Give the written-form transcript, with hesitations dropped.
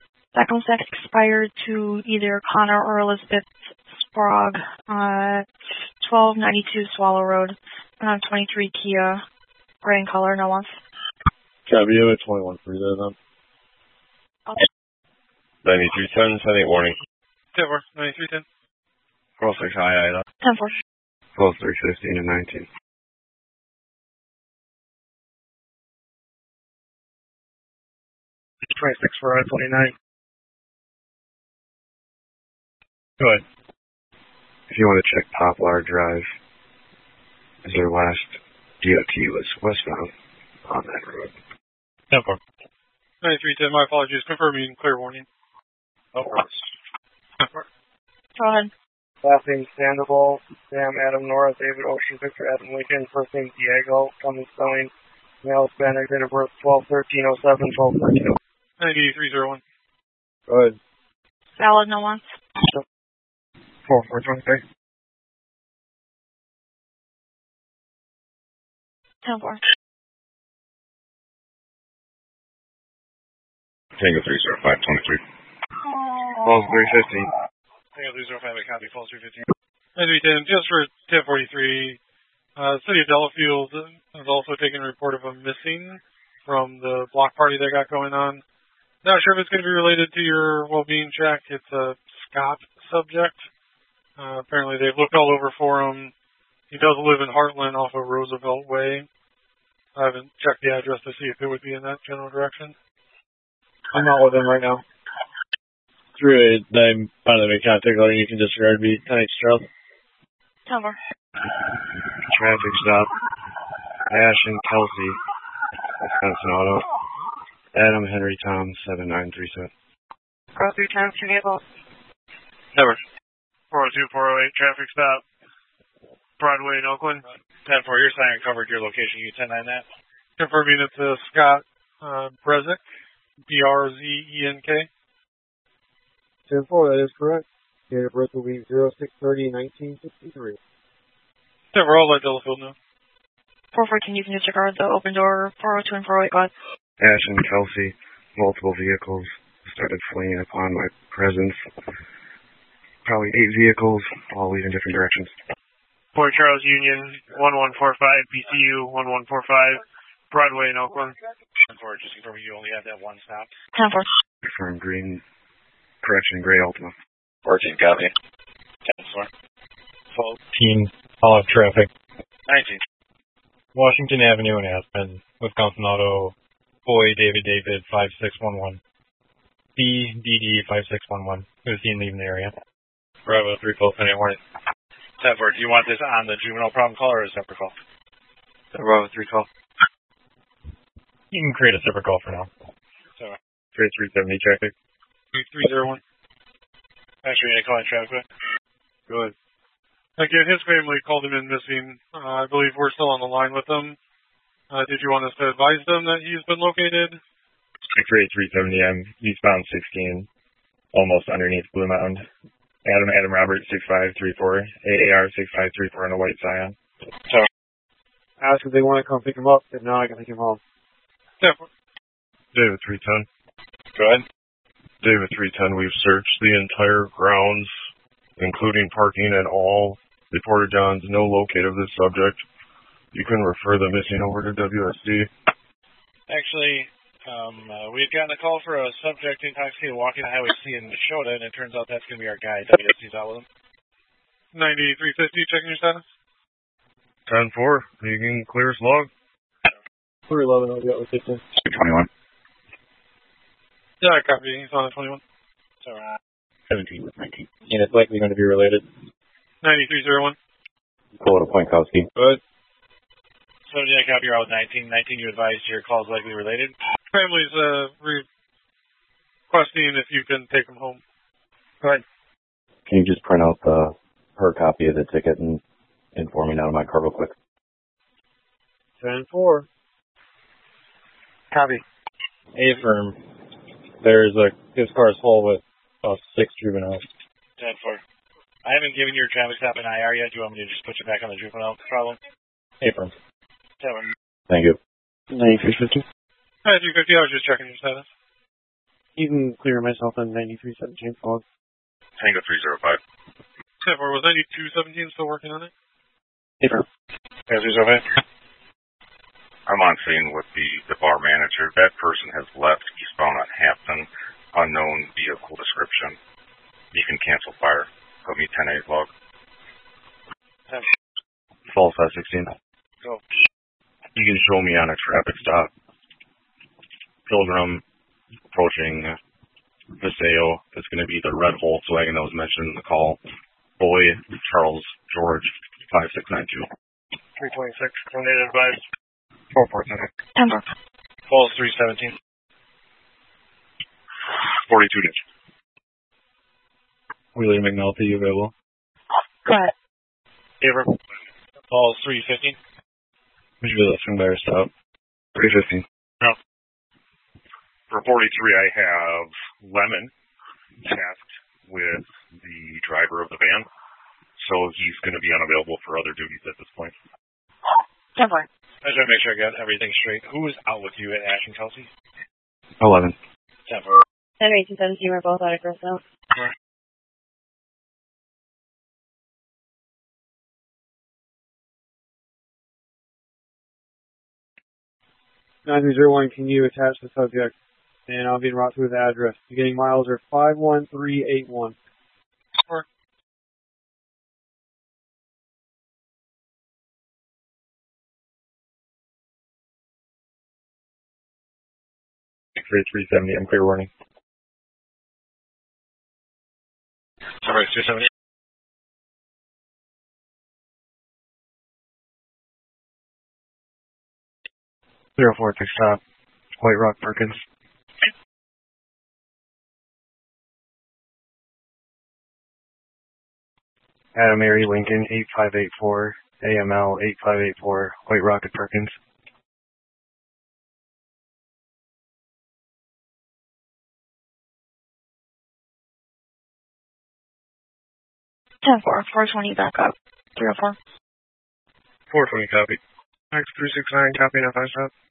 Background check expired to either Connor or Elizabeth Sprague, 1292 Swallow Road, 23 Kia, gray in color, no one's. Copy, you have 21 for you then. 9310, 78 warning. 10-4, 9310. 46 high, Ida. 10-4. 12315 and 19. 26 for I-29. Go ahead. If you want to check Poplar Drive, as their last DOT was westbound on that road. 10-4. 9310, my apologies. Confirming clear warning. Oh, 10-4. Go ahead. Last name Sandoval, Sam, Adam, Nora, David, Ocean, Victor, Adam, Lincoln. First name Diego, Cummins, Spelling, male, Hispanic, date of birth 12/13/07, 12/13. 9301. Go ahead. Valid, no one's. 4423. 10-4. Tango 30523. Falls 315. Tango 305, copy, falls 315. 9310, just for 1043. City of Delafield has also taken a report of a missing from the block party they got going on. Not sure if it's going to be related to your well-being check. It's a Scott subject. Apparently they've looked all over for him. He does live in Heartland off of Roosevelt Way. I haven't checked the address to see if it would be in that general direction. I'm not with him right now. 389, finally make contact letter, you can disregard me. 10-8 Charles. 10-4. Traffic stop. Ash and Kelsey, Wisconsin Auto. Adam Henry Tom, 7937. Go through times to vehicle. Never. 402, 408, traffic stop. Broadway in Oakland. 10-4, your sign covered your location. You 10-9 that. Confirming it's Scott Brezek, Brzenk. 10-4, that is correct. Date of birth will be 06/30/1963. 10-4, I'll let Delafield know. 414, you can disregard the open door. 402 and 408, go ahead. Ash and Kelsey, multiple vehicles, started fleeing upon my presence. Probably 8 vehicles, all leaving different directions. Port Charles Union, 1145, BCU, 1145, Broadway in Oakland. 10-4, just confirming you only have that one stop. 10-4. Confirmed green, correction, gray Ultima. Working, copy. 10-4. 14, all of traffic. 19. Washington Avenue in Aspen, Wisconsin Auto, Boy David 5611. BDD 5611. Who's seen leaving the area? Bravo 3 full penny warning. 10-4, do you want this on the juvenile problem call or a separate call? Bravo 3 call. You can create a separate call for now. So, 370 traffic. 301. Actually, I call in traffic. Good. Again, his family called him in missing. I believe we're still on the line with them. Did you want us to advise them that he's been located? 370M, eastbound 16, almost underneath Blue Mountain. Adam Robert 6534, AAR 6534 on a white Scion. So, Ask if they want to come pick him up, if not, I can take him home. yeah. David 310. Go ahead. David 310, we've searched the entire grounds, including parking and all. Reporter John's no locate of this subject. You can refer the missing over to WSD. Actually, we had gotten a call for a subject intoxicated walking the Highway C in Neshota, and it turns out that's going to be our guy. WSD's out with him. 9350, checking your status. 10-4, you can clear his log. 411, I'll get with it. 21. Yeah, I copy. He's on at 21. So, 17 with 19. And it's likely going to be related. 9301. Call to Poinkowski. Good. So, yeah, copy. You're out with 19. 19, you advised your call is likely related. Family's requesting if you can take them home. Go ahead. Can you just print out her copy of the ticket and inform me now to my car real quick? 10-4. Copy. Affirm. His car is full with 6 juveniles. 10-4. I haven't given your traffic stop an IR yet. Do you want me to just put you back on the juvenile problem? Affirm. 7. Thank you. 9350. 9350, I was just checking your status. You can clear myself on 9317 fog. Tango 305. 10-4, was 9217 still working on it? Paper. Tango 305. I'm on scene with the bar manager. That person has left eastbound on Hampton. Unknown vehicle description. You can cancel fire. Put me 10-8 log. False 516. Go. You can show me on a traffic stop. Pilgrim approaching Paseo. It's going to be the red Volkswagen that was mentioned in the call. Boy, Charles, George, 5692. 326. Terminated advised. 447. 10-4. Falls 317. 42 inch. Wheeler McNulty available. Go ahead. Paper. Falls 315. Would you be able to swing by or stop? 315. No. For 43, I have Lemon tasked with the driver of the van. So he's going to be unavailable for other duties at this point. 10-4. I just want to make sure I got everything straight. Who was out with you at Ash and Kelsey? 11. 10-4. 10-8-17 were both out of Crystal. (9-3-0-1), can you attach the subject? And I'll be en route to his address. Beginning miles are 51381. Sure. X-ray 370, I'm clear warning. Sorry, 270. Zero 4 to stop. White Rock Perkins. Adam Mary Lincoln 8584. AML 8584. White Rock at Perkins. 10-4. 420 back up. 304. 420 copy. X369, copy, now 5 stop.